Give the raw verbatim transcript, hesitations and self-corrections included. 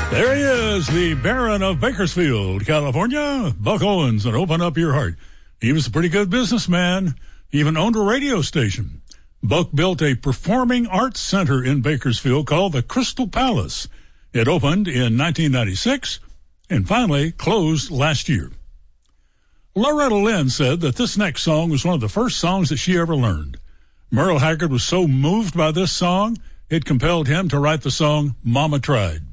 There he is, the Baron of Bakersfield, California, Buck Owens, and open up your heart. He was a pretty good businessman, even owned a radio station. Buck built a performing arts center in Bakersfield called the Crystal Palace. It opened in nineteen ninety-six and finally closed last year. Loretta Lynn said that this next song was one of the first songs that she ever learned. Merle Haggard was so moved by this song, it compelled him to write the song Mama Tried.